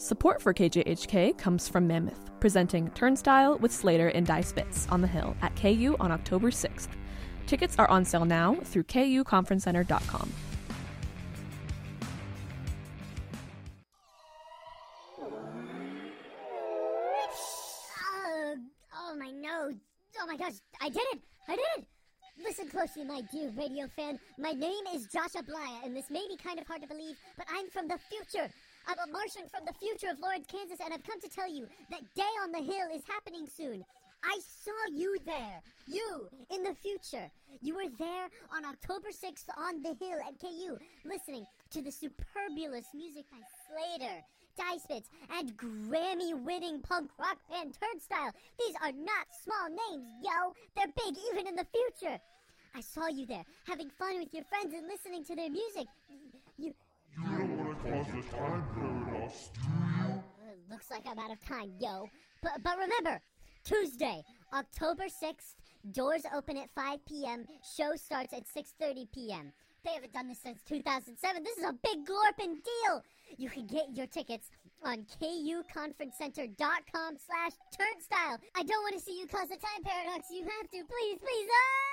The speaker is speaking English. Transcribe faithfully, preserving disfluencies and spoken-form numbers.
Support for K J H K comes from Mammoth, presenting Turnstile with Slater and Die Spitz on the Hill at K U on October sixth. Tickets are on sale now through K U conference center dot com. Uh, oh, my nose. Oh, my gosh. I did it. I did it. Listen closely, my dear radio fan. My name is Josh Ablaya, and this may be kind of hard to believe, but I'm from the future. I'm a Martian from the future of Lawrence, Kansas, and I've come to tell you that Day on the Hill is happening soon. I saw you there. You, in the future. You were there on October sixth on the Hill at K U, listening to the superbulous music by Slater, Die Spitz, and Grammy-winning punk rock band Turnstile. These are not small names, yo. They're big even in the future. I saw you there, having fun with your friends and listening to their music. You... You don't want to cause a time paradox, do you? Uh, looks like I'm out of time, yo. But, but remember, Tuesday, October sixth, doors open at five p.m., show starts at six thirty p.m. They haven't done this since two thousand seven. This is a big glorpin' deal. You can get your tickets on K U conference center dot com slash turnstile. I don't want to see you cause a time paradox. You have to. Please, please. Ah!